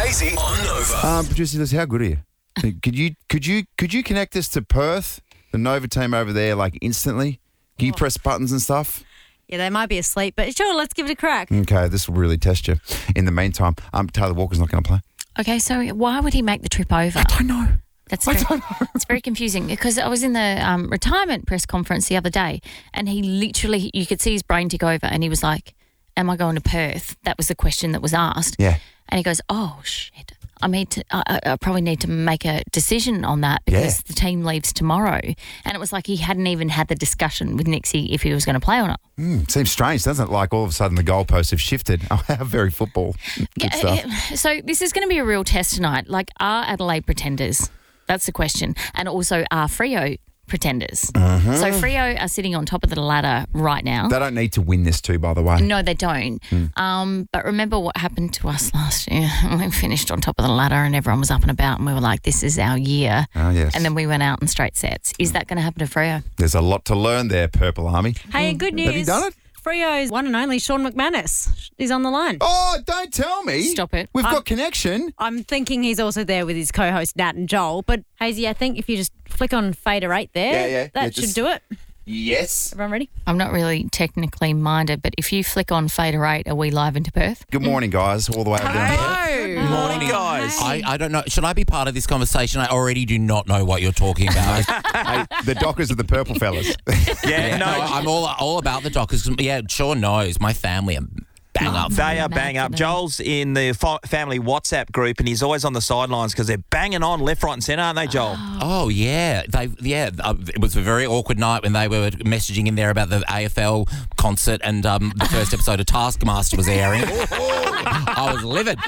Hazy on Nova. Producer Liz, how good are you? Could you connect us to Perth, the Nova team over there, like instantly? Can you press buttons and stuff? Yeah, they might be asleep, but sure, let's give it a crack. Okay, this will really test you. In the meantime, Taylor Walker's not going to play. Okay, so why would he make the trip over? I don't know. It's very confusing because I was in the retirement press conference the other day and he literally, you could see his brain tick over and he was like, am I going to Perth? That was the question that was asked. Yeah. And he goes, oh, shit. I probably need to make a decision on that because the team leaves tomorrow. And it was like he hadn't even had the discussion with Nixie if he was going to play or not. Seems strange, doesn't it? Like all of a sudden the goalposts have shifted. Oh, how very football. Good stuff. So this is going to be a real test tonight. Like, are Adelaide pretenders? That's the question. And also, are Freo pretenders? So Freo are sitting on top of the ladder right now. They don't need to win this too, by the way. No, they don't. But remember what happened to us last year? We finished on top of the ladder and everyone was up and about and we were like, this is our year. Oh, yes. And then we went out in straight sets. Is that going to happen to Freo? There's a lot to learn there, Purple Army. Hey, good news. Have you done it? Freo's one and only Sean McManus is on the line. Oh, don't tell me. Stop it. We've got connection. I'm thinking he's also there with his co-host Nat and Joel. But Hazy, I think if you just flick on Fader 8 there, that should do it. Yes. Everyone ready? I'm not really technically minded, but if you flick on Fader 8, are we live into Perth? Good morning, guys, all the way over there. Good morning, guys. I don't know. Should I be part of this conversation? I already do not know what you're talking about. Hey, the Dockers are the purple fellas. No, I'm all about the Dockers. Yeah, Sean knows. My family are bang up. They are bang up. Joel's in the family WhatsApp group and he's always on the sidelines because they're banging on left, right and centre, aren't they, Joel? Oh, yeah. It was a very awkward night when they were messaging in there about the AFL concert and the first episode of Taskmaster was airing. I was livid.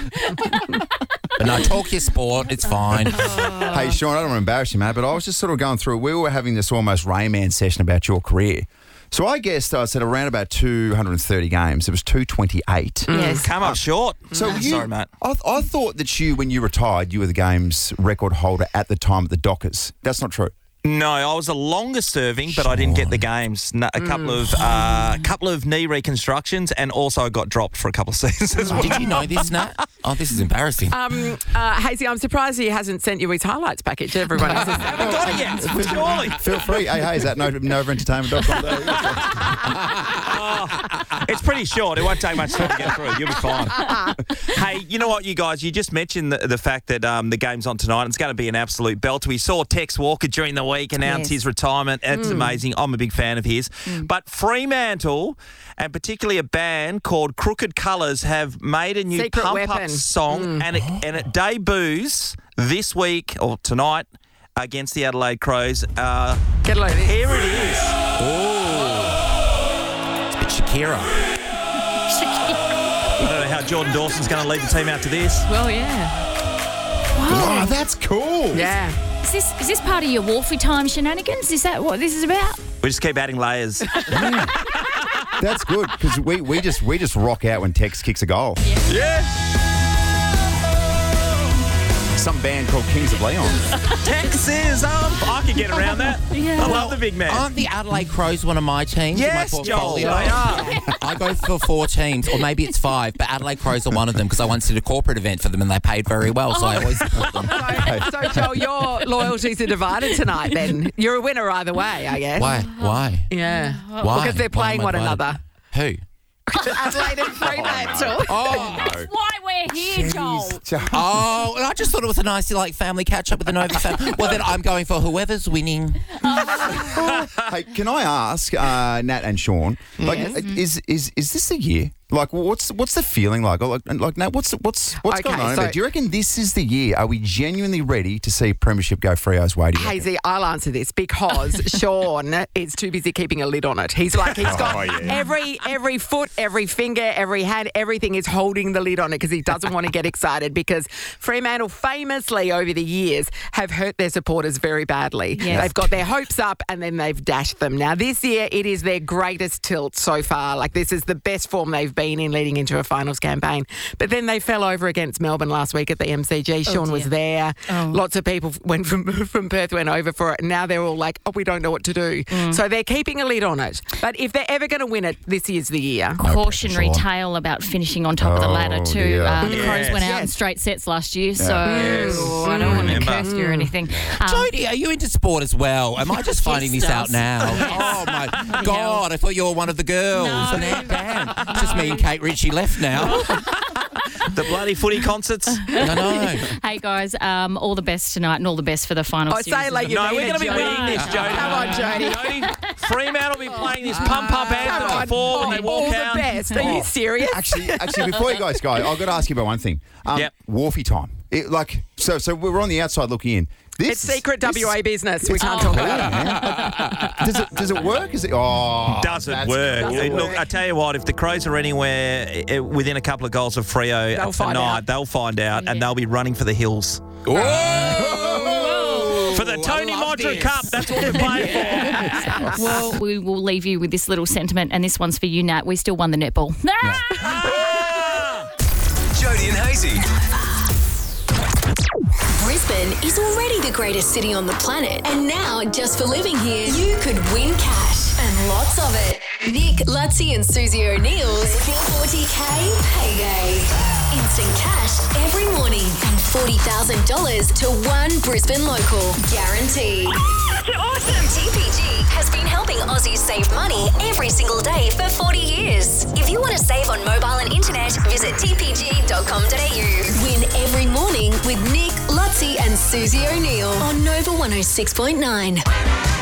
But no, talk your sport. It's fine. Hey, Sean, I don't want to embarrass you, mate, but I was just sort of going through. We were having this almost Rain Man session about your career. So I guessed I said around about 230 games. It was 228. Yes. Come up short. So Sorry, mate. I thought that you, when you retired, you were the game's record holder at the time of the Dockers. That's not true. No, I was the longest serving, but I didn't get the games. A couple of knee reconstructions, and also I got dropped for a couple of seasons as well. Did you know this, Nat? Oh, this is embarrassing. Hazy, I'm surprised he hasn't sent you his highlights package. Everyone else I haven't got it yet. Surely. Feel free. Hey, is that NovaEntertainment.com? It's pretty short. It won't take much time to get through. You'll be fine. Hey, you know what, you guys? You just mentioned the fact that the game's on tonight. It's going to be an absolute belter. We saw Tex Walker during the week announce his retirement. It's amazing. I'm a big fan of his. But Fremantle, and particularly a band called Crooked Colours, have made a new Secret pump-up Weapon. song, and it debuts this week or tonight against the Adelaide Crows. Get a load of this. Here it is. It's a bit Shakira. I don't know how Jordan Dawson's going to lead the team out to this. Well, yeah. Oh, that's cool. Yeah. Is this part of your Wolfie time shenanigans? Is that what this is about? We just keep adding layers. That's good because we just rock out when Tex kicks a goal. Yeah. Some band called Kings of Leon. Texas, I could get around that. I love the big man. Aren't the Adelaide Crows one of my teams Yes, in my Joel, portfolio? they are. I go for 4 teams, or maybe it's 5, but Adelaide Crows are one of them because I once did a corporate event for them and they paid very well, so I always support them. So, Joel, your loyalties are divided tonight then. You're a winner either way, I guess. Why? Yeah. Why? Because they're playing Why one am I another. Who? Adelaide and Fremantle. That's why we're here, Joel. Oh, I just thought it was a nice family catch up with the Nova family. Well, then I'm going for whoever's winning. Hey, can I ask Nat and Sean? Like, is this the year? Like, what's the feeling like? Like, Nat, what's going on? Do you reckon this is the year? Are we genuinely ready to see Premiership go Freo's way? Hazy, I'll answer this because Sean is too busy keeping a lid on it. He's got every foot, every finger, every hand, everything is holding the lid on it because he doesn't want to get excited because Fremantle famously over the years have hurt their supporters very badly. Yes. They've got their hopes up and then they've dashed them. Now this year it is their greatest tilt so far. Like this is the best form they've been been in leading into a finals campaign. But then they fell over against Melbourne last week at the MCG. Sean was there. Lots of people went from Perth went over for it, and now they're all like, we don't know what to do. So they're keeping a lid on it. But if they're ever going to win it, this is the year. Cautionary tale about finishing on top of the ladder too. The Crows went out in straight sets last year, so I don't want to curse you or anything. Jodie, are you into sport as well? Am I just finding this out now? Oh my God, I thought you were one of the girls. No. Damn. Just me and Kate Ritchie left now. The bloody footy concerts. I know. Hey guys, all the best tonight and all the best for the final series. Say it like you No, mean we're it, going to be Jodie. winning this, Jodie. Come on, Jodie. Fremantle will be playing this pump anthem before when they walk all out. the best. Are you serious? Actually, before you guys go, I've got to ask you about one thing. Wharfie time. So we're on the outside looking in. It's secret WA business. We can't talk about it. Does it work? Does it work? Look, I tell you what, if the Crows are anywhere within a couple of goals of Freo tonight, they'll find out and they'll be running for the hills. Whoa! For the Tony Modra Cup, that's what we're playing for. Well, we will leave you with this little sentiment, and this one's for you, Nat. We still won the netball. Jodie and Hazy. Brisbane is already the greatest city on the planet, and now, just for living here, you could win cash and lots of it. Nick, Lutzi and Susie O'Neill's 40K Payday. Instant cash every morning and $40,000 to one Brisbane local. Guaranteed. That's awesome! TPG has been helping Aussies save money every single day for 40 years. If you want to save on mobile and internet, visit tpg.com.au. Win every morning with Nick, Lutzi and Susie O'Neill on Nova 106.9.